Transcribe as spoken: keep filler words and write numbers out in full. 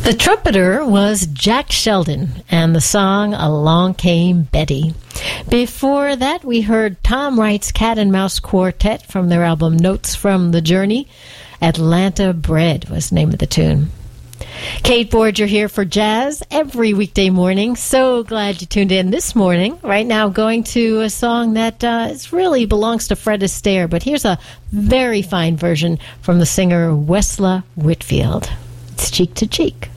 The trumpeter was Jack Sheldon, and the song Along Came Betty. Before that, we heard Tom Wright's Cat and Mouse Quartet from their album Notes from the Journey. Atlanta Bread was the name of the tune. Kate Borger here for Jazz every weekday morning. So glad you tuned in this morning. Right now, going to a song that uh, is really belongs to Fred Astaire, but here's a very fine version from the singer Wesla Whitfield. It's Cheek to Cheek.